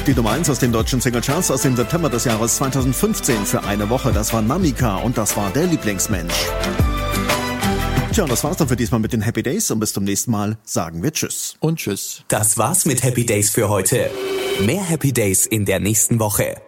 Die Nummer 1 aus den deutschen Singlecharts aus dem September des Jahres 2015 für eine Woche. Das war Namika und das war der Lieblingsmensch. Tja, und das war's dann für diesmal mit den Happy Days und bis zum nächsten Mal sagen wir Tschüss. Und Tschüss. Das war's mit Happy Days für heute. Mehr Happy Days in der nächsten Woche.